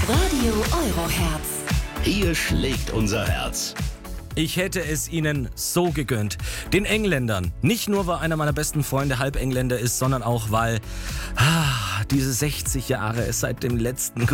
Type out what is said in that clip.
Radio Euroherz. Hier schlägt unser Herz. Ich hätte es ihnen so gegönnt. Den Engländern. Nicht nur, weil einer meiner besten Freunde halb Engländer ist, sondern auch, weil diese 60 Jahre es seit dem letzten